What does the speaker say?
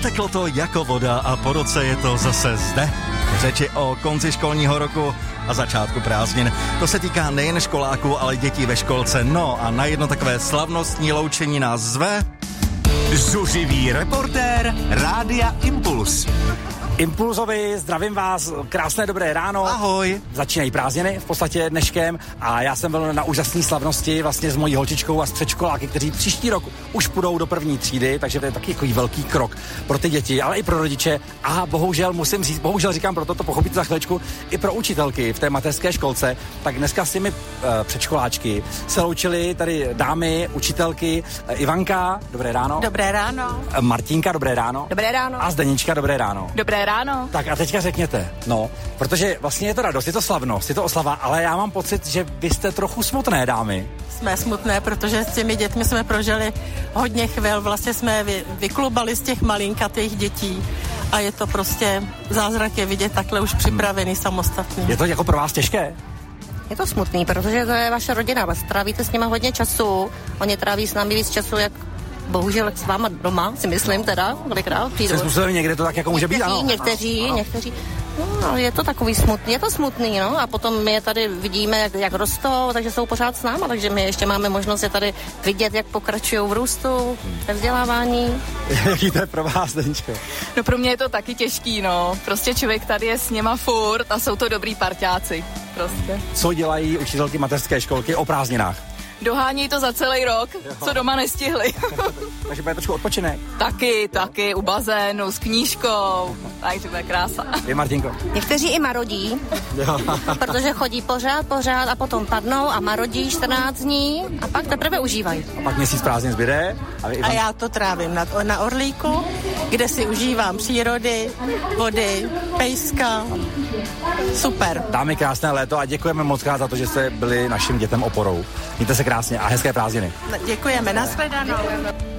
Uteklo to jako voda a po roce je to zase zde. Řeči o konci školního roku a začátku prázdnin. To se týká nejen školáků, ale dětí ve školce. No a na jedno takové slavnostní loučení nás zve... Zuřivý reportér Rádia Impuls. Impulzovi, zdravím vás, krásné dobré ráno. Ahoj. Začínají prázdniny v podstatě dneškem a já jsem byl na úžasné slavnosti vlastně s mojí holčičkou a s předškoláky, kteří příští rok už půjdou do první třídy, takže to je taky takový velký krok pro ty děti, ale i pro rodiče a bohužel musím říct, bohužel říkám, proto to pochopíte za chvíličku, i pro učitelky v té mateřské školce, tak dneska s těmi předškoláčky se loučily tady dámy, učitelky, Ivanka, dobré ráno. Dobré ráno. Martinka, dobré ráno. Dobré ráno. A Zdenička, dobré ráno. Dobré ráno. Tak a teďka řekněte, no, protože vlastně je to radost, je to slavnost, je to oslava, ale já mám pocit, že vy jste trochu smutné, dámy. Jsme smutné, protože s těmi dětmi jsme prožili hodně chvil, vlastně jsme vyklubali z těch malinkatých dětí a je to prostě zázrak je vidět takhle už připravený samostatně. Je to jako pro vás těžké? Je to smutný, protože to je vaše rodina, trávíte s nimi hodně času, oni tráví s námi víc času, jak bohužel s váma doma, si myslím teda, kolikrát přijdu. Jste způsobem někde to tak jako může být, ano? Někteří. No, je to takový smutný, je to smutný, no, a potom my je tady vidíme, jak rostou, takže jsou pořád s náma, takže my ještě máme možnost je tady vidět, jak pokračují v růstu, ve vzdělávání. Jaký to je pro vás, Denčko? No pro mě je to taky těžký, no. Prostě člověk tady je s něma furt a jsou to dobrý parťáci, prostě. Co dělají učitelky mateřské školky o prázdninách? Dohání to za celý rok, co doma nestihli. Takže bude trošku odpočinek. Taky, u bazénu, s knížkou, takže to je krása. Je Martinko? Někteří i marodí, protože chodí pořád a potom padnou a marodí 14 dní a pak teprve užívají. A pak měsíc prázdnin zbyde. A já to trávím na Orlíku, kde si užívám přírody, vody, pejska. Super. Dámy, krásné léto a děkujeme moc krát za to, že jste byli našim dětem oporou. Mějte se krásně a hezké prázdniny. Děkujeme, nashledanou.